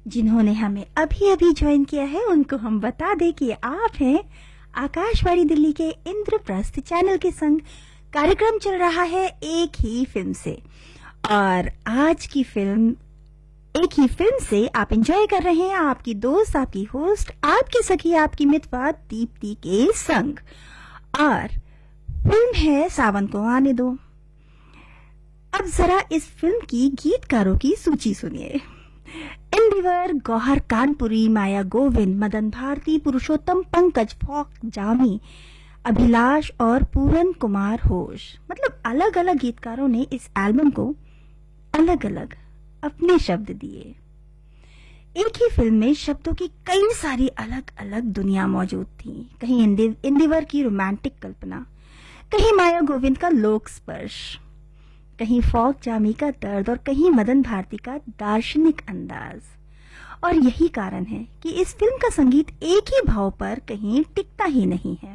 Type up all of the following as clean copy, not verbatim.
जिन्होंने हमें अभी अभी ज्वाइन किया है उनको हम बता दें कि आप हैं आकाशवाणी दिल्ली के इंद्रप्रस्थ चैनल के संग। कार्यक्रम चल रहा है एक ही फिल्म से, और आज की फिल्म एक ही फिल्म से आप एंजॉय कर रहे हैं आपकी दोस्त, आपकी होस्ट, आपकी सखी, आपकी मितवा दीप्ति के संग। और फिल्म है सावन को आने दो। अब जरा इस फिल्म की गीतकारों की सूची सुनिए। इंदिवर, गौहर कानपुरी, माया गोविंद, मदन भारती, पुरुषोत्तम पंकज, फॉक जामी, अभिलाष और पूरन कुमार घोष। मतलब अलग अलग गीतकारों ने इस एल्बम को अलग अलग अपने शब्द दिए। एक ही फिल्म में शब्दों की कई सारी अलग अलग दुनिया मौजूद थी। कहीं इंदिवर की रोमांटिक कल्पना, कहीं माया गोविंद का लोक स्पर्श, कहीं फॉक जामी का दर्द और कहीं मदन भारती का दार्शनिक अंदाज। और यही कारण है कि इस फिल्म का संगीत एक ही भाव पर कहीं टिकता ही नहीं है।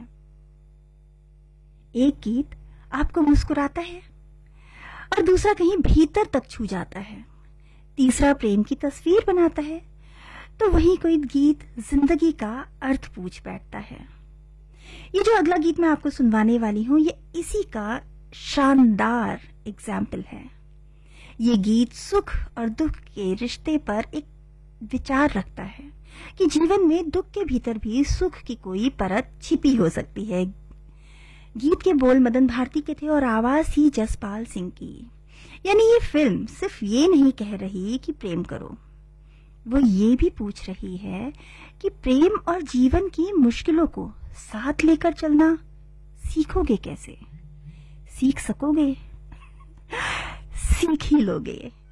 एक गीत आपको मुस्कुराता है और दूसरा कहीं भीतर तक छू जाता है, तीसरा प्रेम की तस्वीर बनाता है, तो वहीं कोई गीत जिंदगी का अर्थ पूछ बैठता है। ये जो अगला गीत मैं आपको सुनवाने वाली हूं, ये इसी का शानदार एग्जाम्पल है। ये गीत सुख और दुख के रिश्ते पर एक विचार रखता है कि जीवन में दुख के भीतर भी सुख की कोई परत छिपी हो सकती है। गीत के बोल मदन भारती के थे और आवाज थी जसपाल सिंह की। यानी ये फिल्म सिर्फ ये नहीं कह रही कि प्रेम करो, वो ये भी पूछ रही है कि प्रेम और जीवन की मुश्किलों को साथ लेकर चलना सीखोगे कैसे? सीख सकोगे? सीख ही लोगे।